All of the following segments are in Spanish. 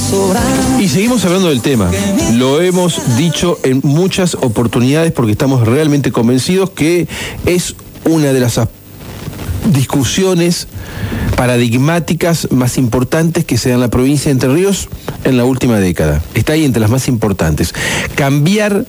Y seguimos hablando del tema. Lo hemos dicho en muchas oportunidades porque estamos realmente convencidos que es una de las discusiones paradigmáticas más importantes que se dan en la provincia de Entre Ríos en la última década. Está ahí entre las más importantes. Cambiar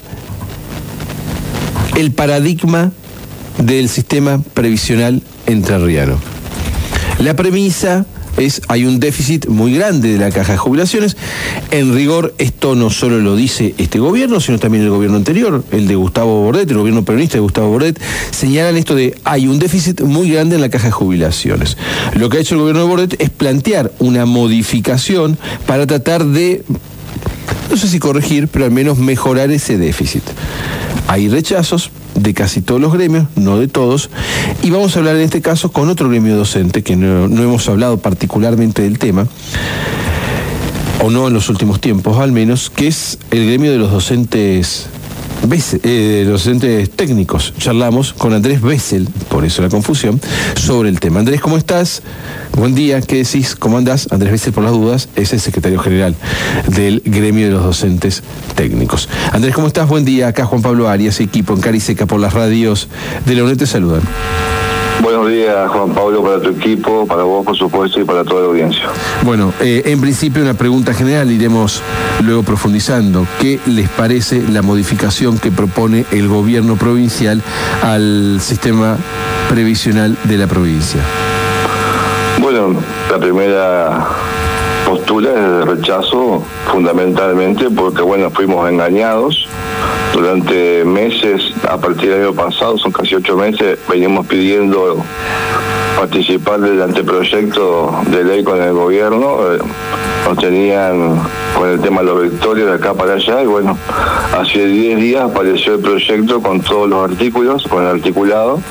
el paradigma del sistema previsional entrerriano. La premisa es, hay un déficit muy grande de la caja de jubilaciones. En rigor, esto no solo lo dice este gobierno, sino también el gobierno anterior, el de Gustavo Bordet, el gobierno peronista de Gustavo Bordet, señalan esto de, hay un déficit muy grande en la caja de jubilaciones. Lo que ha hecho el gobierno de Bordet es plantear una modificación para tratar de, no sé si corregir, pero al menos mejorar ese déficit. Hay rechazos de casi todos los gremios, no de todos, y vamos a hablar en este caso con otro gremio docente, que no hemos hablado particularmente del tema, o no en los últimos tiempos al menos, que es el gremio de los docentes docentes técnicos. Charlamos con Andrés Bessel, por eso la confusión, sobre el tema. Andrés, ¿cómo estás? Buen día, ¿qué decís? ¿Cómo andás? Andrés Bessel, por las dudas, es el secretario general del gremio de los docentes técnicos. Andrés, ¿cómo estás? Buen día, acá Juan Pablo Arias, equipo en Cariseca por las radios de la UNED te saludan. Buenos días, Juan Pablo, para tu equipo, para vos, por supuesto, y para toda la audiencia. Bueno, en principio una pregunta general, iremos luego profundizando. ¿Qué les parece la modificación que propone el gobierno provincial al sistema previsional de la provincia? Bueno, la primera postura es de rechazo, fundamentalmente porque, bueno, fuimos engañados. Durante meses, a partir del año pasado, son casi 8 meses, venimos pidiendo participar del anteproyecto de ley con el gobierno. Nos tenían con el tema de los vectores de acá para allá, y bueno, hace 10 días apareció el proyecto con todos los artículos, con el articulado.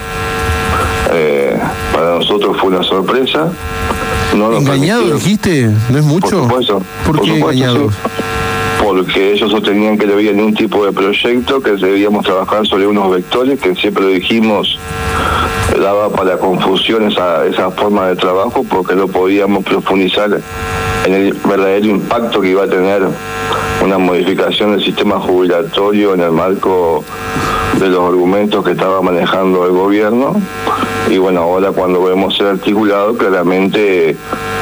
Para nosotros fue una sorpresa. No ¿Engañado dijiste? ¿No es mucho? Por supuesto. ¿Por qué engañado? Sí. Porque ellos sostenían que no había ningún tipo de proyecto, que debíamos trabajar sobre unos vectores, que siempre lo dijimos, daba para confusión esa forma de trabajo, porque no podíamos profundizar en el verdadero impacto que iba a tener una modificación del sistema jubilatorio en el marco de los argumentos que estaba manejando el gobierno. Y bueno, ahora cuando vemos el articulado, claramente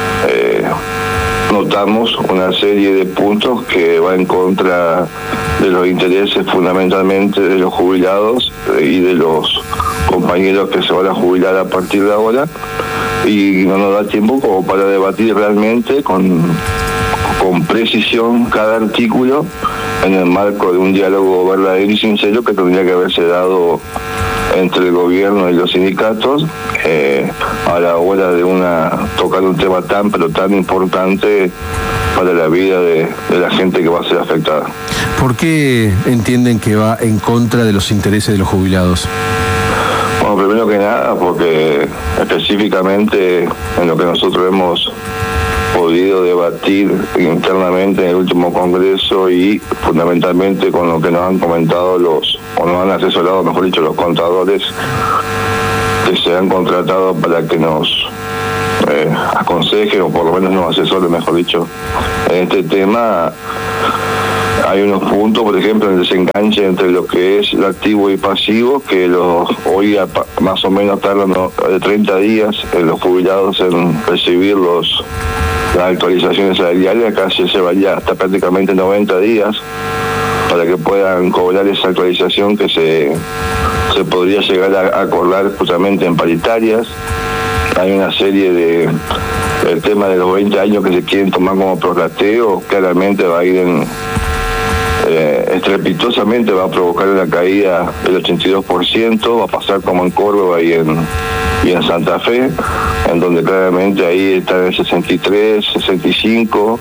notamos una serie de puntos que va en contra de los intereses fundamentalmente de los jubilados y de los compañeros que se van a jubilar a partir de ahora, y no nos da tiempo como para debatir realmente con precisión cada artículo en el marco de un diálogo verdadero y sincero que tendría que haberse dado entre el gobierno y los sindicatos a la hora de tocar un tema pero tan importante para la vida de la gente que va a ser afectada. ¿Por qué entienden que va en contra de los intereses de los jubilados? Bueno, primero que nada, porque específicamente en lo que nosotros hemos podido debatir internamente en el último congreso y fundamentalmente con lo que nos han comentado o nos han asesorado, mejor dicho, los contadores que se han contratado para que nos aconsejen o por lo menos nos asesoren, mejor dicho, en este tema. Hay unos puntos, por ejemplo, el desenganche entre lo que es el activo y pasivo, que hoy más o menos tardan de 30 días los jubilados en recibir las actualizaciones salariales. Acá se varía hasta prácticamente 90 días para que puedan cobrar esa actualización que se podría llegar a acordar justamente en paritarias. Hay una serie el tema de los 20 años que se quieren tomar como prorrateo, claramente va a ir estrepitosamente, va a provocar una caída del 82%, va a pasar como en Córdoba y en Santa Fe, en donde claramente ahí está el 63, 65%,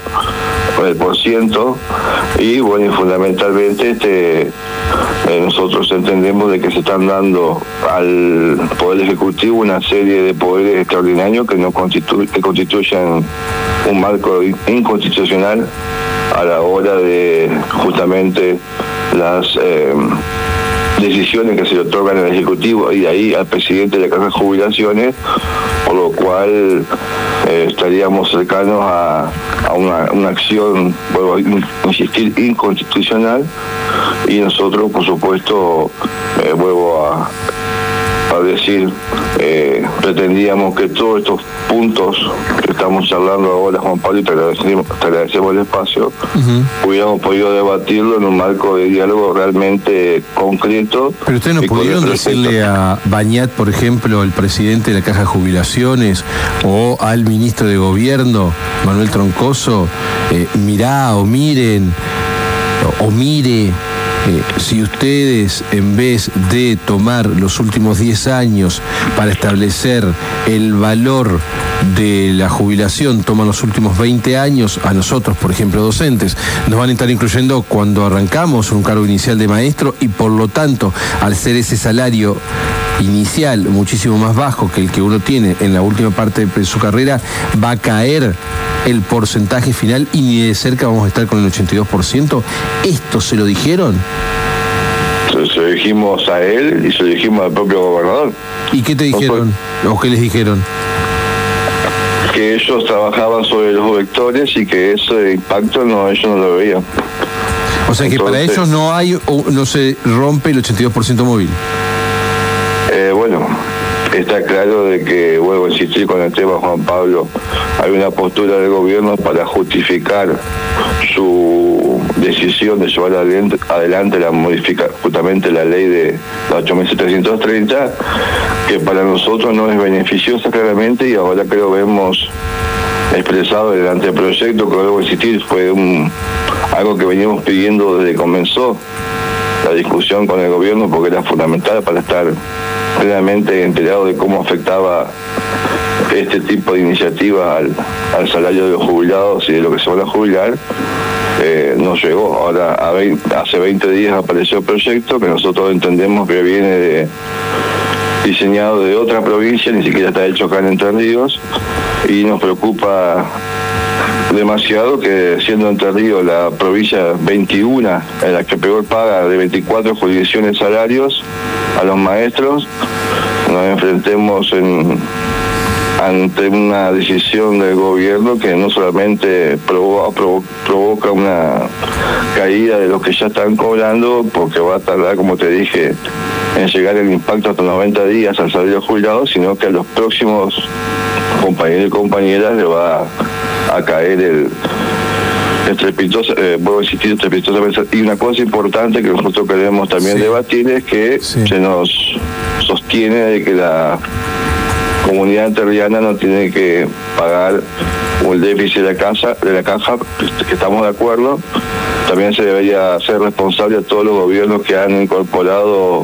y bueno, y fundamentalmente nosotros entendemos de que se están dando al Poder Ejecutivo una serie de poderes extraordinarios que constituyen un marco inconstitucional a la hora de justamente decisiones que se le otorgan al Ejecutivo y de ahí al presidente de la Caja de Jubilaciones, por lo cual estaríamos cercanos a una acción, vuelvo a insistir, inconstitucional, y nosotros, por supuesto, vuelvo a decir, pretendíamos que todos estos puntos que estamos charlando ahora, Juan Pablo, y te agradecemos el espacio, hubiéramos podido debatirlo en un marco de diálogo realmente concreto. Pero ustedes no pudieron decirle a Bañat, por ejemplo, el presidente de la Caja de Jubilaciones, o al ministro de Gobierno, Manuel Troncoso, mirá o miren, o mire, si ustedes, en vez de tomar los últimos 10 años para establecer el valor de la jubilación, toman los últimos 20 años, a nosotros, por ejemplo, docentes, nos van a estar incluyendo cuando arrancamos un cargo inicial de maestro, y por lo tanto, al ser ese salario inicial muchísimo más bajo que el que uno tiene en la última parte de su carrera, va a caer el porcentaje final y ni de cerca vamos a estar con el 82%. ¿Esto se lo dijeron? Se lo dijimos a él y se lo dijimos al propio gobernador. ¿Y qué te dijeron? ¿O qué les dijeron? Que ellos trabajaban sobre los vectores y que ese impacto ellos no lo veían. O sea que entonces, para ellos no se rompe el 82% móvil. Bueno, está claro de que, vuelvo a insistir con el tema, Juan Pablo, hay una postura del gobierno para justificar su decisión de llevar adelante justamente la ley de 8.730, que para nosotros no es beneficiosa claramente, y ahora que lo vemos expresado en el anteproyecto, que vuelvo a insistir, fue algo que veníamos pidiendo desde que comenzó la discusión con el gobierno, porque era fundamental para estar plenamente enterado de cómo afectaba este tipo de iniciativa al salario de los jubilados y de lo que se van a jubilar. No llegó. Ahora, hace 20 días apareció el proyecto que nosotros entendemos que viene diseñado de otra provincia, ni siquiera está hecho acá en Entre Ríos, y nos preocupa demasiado que, siendo Entre Ríos la provincia 21 en la que peor paga de 24 jurisdicciones salarios a los maestros, nos enfrentemos ante una decisión del gobierno que no solamente provoca una caída de los que ya están cobrando, porque va a tardar, como te dije, en llegar el impacto hasta 90 días al salario jubilado, sino que a los próximos compañeros y compañeras le va a caer el vuelvo a insistir, estrepitosamente. Y una cosa importante que nosotros queremos también debatir es que se nos sostiene de que la comunidad enterriana no tiene que pagar el déficit de la caja, que estamos de acuerdo. También se debería hacer responsable a todos los gobiernos que han incorporado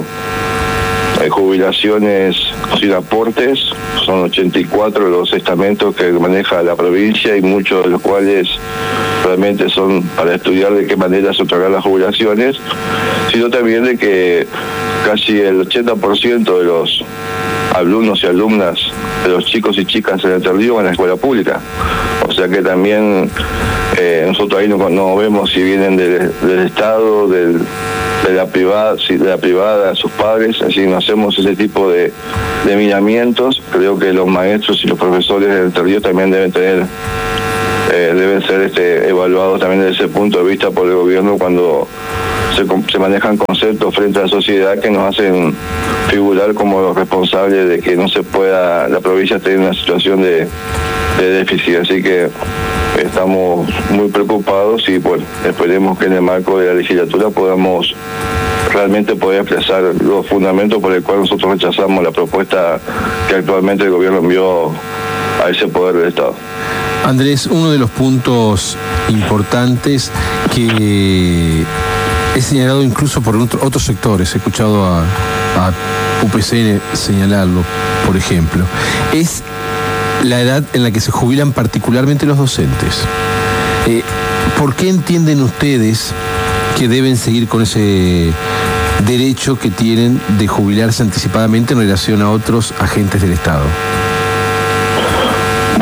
jubilaciones sin aportes. Son 84 los estamentos que maneja la provincia, y muchos de los cuales realmente son para estudiar de qué manera se otorgan las jubilaciones, sino también de que casi el 80% de los alumnos y alumnas, de los chicos y chicas en Entre Ríos, van a la escuela pública. O sea que también nosotros ahí no vemos si vienen del Estado, de la privada, sus padres, así no hacemos ese tipo de miramientos. Creo que los maestros y los profesores de Entre Ríos también deben ser evaluados también desde ese punto de vista por el gobierno, cuando se manejan conceptos frente a la sociedad que nos hacen figurar como los responsables de que no se pueda la provincia tener una situación de déficit. Así que estamos muy preocupados, y bueno, esperemos que en el marco de la legislatura podamos realmente poder expresar los fundamentos por el cual nosotros rechazamos la propuesta que actualmente el gobierno envió a ese poder del Estado. Andrés, uno de los puntos importantes que he señalado incluso por otros sectores, he escuchado a UPCN señalarlo, por ejemplo, es la edad en la que se jubilan particularmente los docentes. ¿Por qué entienden ustedes que deben seguir con ese derecho que tienen de jubilarse anticipadamente en relación a otros agentes del Estado?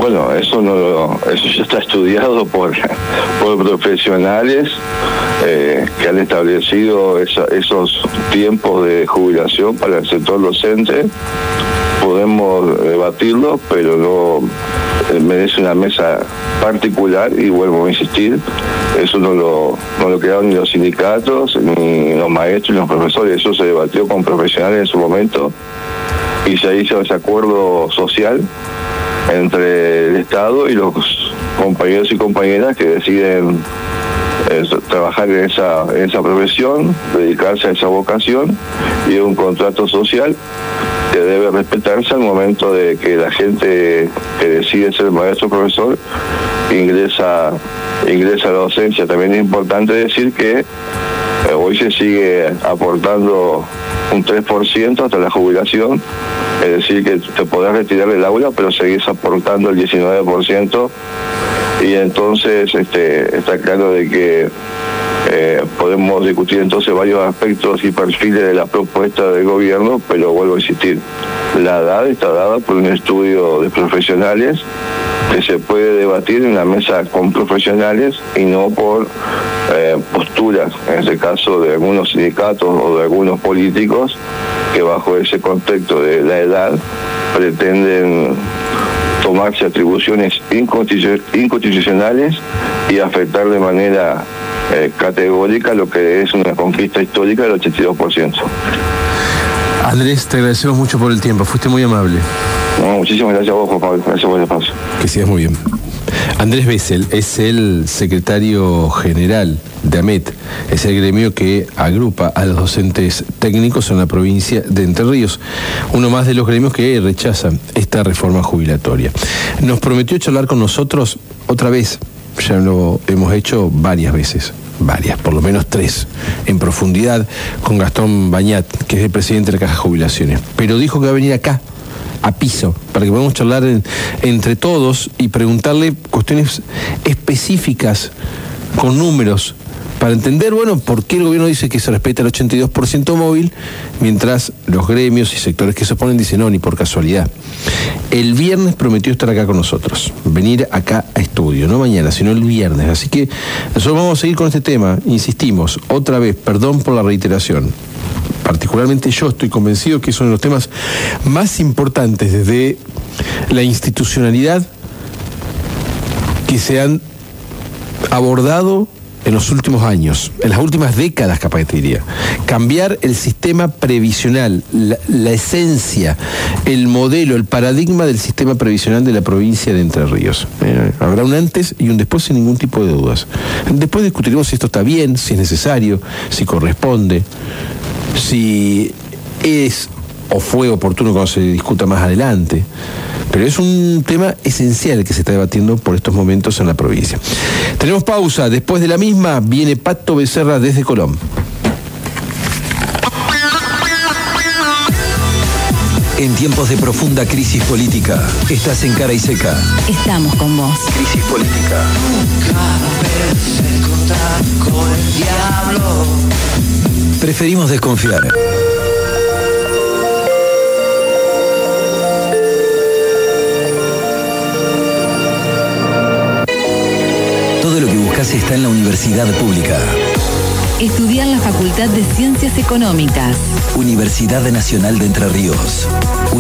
Bueno, eso ya está estudiado por profesionales que han establecido esos tiempos de jubilación para el sector docente. Podemos debatirlo, pero no merece una mesa particular, y vuelvo a insistir, eso no lo crearon ni los sindicatos, ni los maestros, ni los profesores. Eso se debatió con profesionales en su momento y se hizo ese acuerdo social entre el Estado y los compañeros y compañeras que deciden trabajar en esa profesión, dedicarse a esa vocación, y es un contrato social que debe respetarse al momento de que la gente que decide ser maestro o profesor ingresa a la docencia. También es importante decir que hoy se sigue aportando un 3% hasta la jubilación, es decir, que te podés retirar del aula, pero seguís aportando el 19%, y entonces está claro de que podemos discutir entonces varios aspectos y perfiles de la propuesta del gobierno, pero vuelvo a insistir, la edad está dada por un estudio de profesionales que se puede debatir en una mesa con profesionales y no por posturas, en este caso de algunos sindicatos o de algunos políticos que bajo ese contexto de la edad pretenden tomarse atribuciones inconstitucionales y afectar de manera categórica lo que es una conquista histórica del 82%. Andrés, te agradecemos mucho por el tiempo, fuiste muy amable. No, muchísimas gracias a vos, Juan Pablo, gracias por el espacio. Que sigas muy bien. Andrés Bessel es el secretario general de AMET, es el gremio que agrupa a los docentes técnicos en la provincia de Entre Ríos, uno más de los gremios que rechazan esta reforma jubilatoria. Nos prometió charlar con nosotros otra vez, ya lo hemos hecho varias veces, por lo menos 3, en profundidad, con Gastón Bañat, que es el presidente de la Caja de Jubilaciones, pero dijo que va a venir acá, a piso, para que podamos charlar entre todos y preguntarle cuestiones específicas, con números, para entender, bueno, por qué el gobierno dice que se respeta el 82% móvil, mientras los gremios y sectores que se oponen dicen no, ni por casualidad. El viernes prometió estar acá con nosotros, venir acá a estudio, no mañana, sino el viernes. Así que nosotros vamos a seguir con este tema, insistimos, otra vez, perdón por la reiteración. Particularmente yo estoy convencido que es uno de los temas más importantes desde la institucionalidad que se han abordado en los últimos años, en las últimas décadas, capaz que te diría. Cambiar el sistema previsional, la esencia, el modelo, el paradigma del sistema previsional de la provincia de Entre Ríos. Habrá un antes y un después sin ningún tipo de dudas. Después discutiremos si esto está bien, si es necesario, si corresponde, si es o fue oportuno cuando se discuta más adelante. Pero es un tema esencial que se está debatiendo por estos momentos en la provincia. Tenemos pausa. Después de la misma viene Pato Becerra desde Colón. En tiempos de profunda crisis política, estás en Cara y Seca. Estamos con vos. Crisis política. Con el diablo. Preferimos desconfiar. Todo lo que buscas está en la universidad pública. Estudiar en la Facultad de Ciencias Económicas. Universidad Nacional de Entre Ríos.